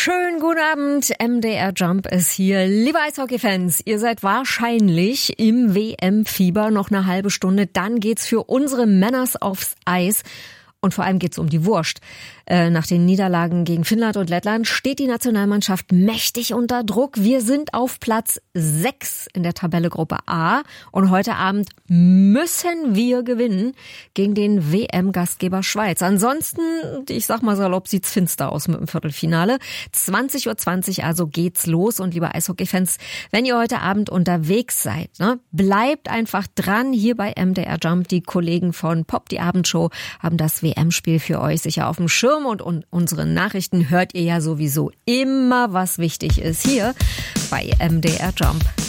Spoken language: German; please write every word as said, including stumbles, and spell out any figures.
Schönen guten Abend, M D R Jump ist hier. Liebe Eishockey-Fans, ihr seid wahrscheinlich im W M-Fieber. Noch eine halbe Stunde, dann geht's für unsere Männers aufs Eis. Und vor allem geht's um die Wurst. Äh, nach den Niederlagen gegen Finnland und Lettland steht die Nationalmannschaft mächtig unter Druck. Wir sind auf Platz sechs in der Tabelle Gruppe A. Und heute Abend müssen wir gewinnen gegen den W M-Gastgeber Schweiz. Ansonsten, ich sag mal salopp, sieht's finster aus mit dem Viertelfinale. zwanzig Uhr zwanzig also geht's los. Und liebe Eishockey-Fans, wenn ihr heute Abend unterwegs seid, ne, bleibt einfach dran hier bei M D R Jump. Die Kollegen von Pop, die Abendshow, haben das W M-Spiel für euch sicher auf dem Schirm. Und, und unsere Nachrichten hört ihr ja sowieso immer, was wichtig ist hier bei M D R Jump.